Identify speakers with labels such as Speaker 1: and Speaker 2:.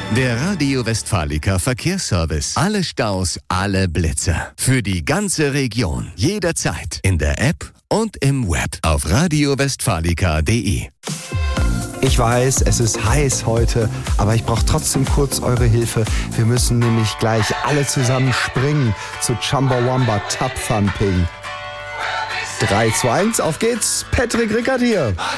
Speaker 1: Der Radio Westfalica Verkehrsservice. Alle Staus, alle Blitzer. Für die ganze Region. Jederzeit. In der App und im Web. Auf radiowestfalica.de.
Speaker 2: Ich weiß, es ist heiß heute, aber ich brauche trotzdem kurz eure Hilfe. Wir müssen nämlich gleich alle zusammen springen zu Chumbawamba Tub Thumping. 3, 2, 1, auf geht's. Patrick Rickert hier.